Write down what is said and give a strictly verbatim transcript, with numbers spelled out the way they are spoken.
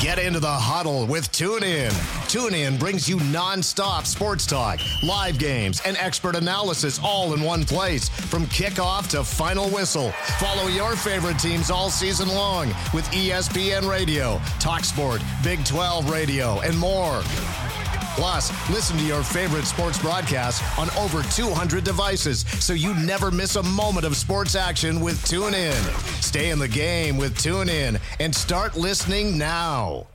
Get into the huddle with TuneIn. TuneIn brings you nonstop sports talk, live games, and expert analysis all in one place from kickoff to final whistle. Follow your favorite teams all season long with E S P N Radio, TalkSport, Big twelve Radio, and more. Plus, listen to your favorite sports broadcasts on over two hundred devices so you never miss a moment of sports action with TuneIn. Stay in the game with TuneIn and start listening now.